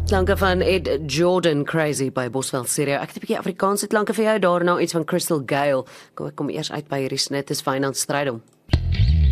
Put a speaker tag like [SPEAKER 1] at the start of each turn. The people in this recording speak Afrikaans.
[SPEAKER 1] Klanke van Ed Jordan, Crazy by Bosveld Stereo. Ek het 'n bietjie Afrikaanse klanke vir jou daarna, iets van Crystal Gale. Kom ek kom eers uit by hierdie snit, is Wynand Strydom.